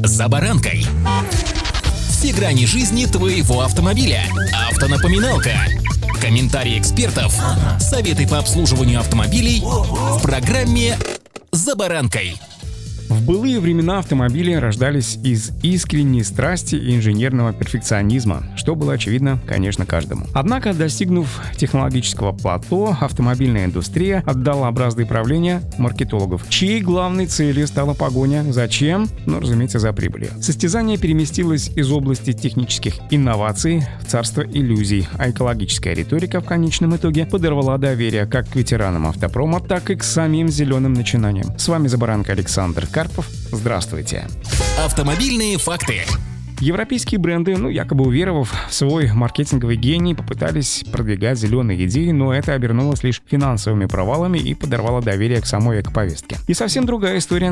«За баранкой». Все грани жизни твоего автомобиля. Автонапоминалка. Комментарии экспертов. Советы по обслуживанию автомобилей в программе «За баранкой». В былые времена автомобили рождались из искренней страсти и инженерного перфекционизма, что было очевидно, конечно, каждому. Однако, достигнув технологического плато, автомобильная индустрия отдала бразды правления маркетологов, чьей главной целью стала погоня за чем? Разумеется, за прибылью. Состязание переместилось из области технических инноваций в царство иллюзий, а экологическая риторика в конечном итоге подорвала доверие как к ветеранам автопрома, так и к самим зеленым начинаниям. С вами «За баранкой» Александр Карпов. Здравствуйте. Автомобильные факты. Европейские бренды, якобы уверовав в свой маркетинговый гений, попытались продвигать зеленые идеи, но это обернулось лишь финансовыми провалами и подорвало доверие к самой экоповестке. И совсем другая история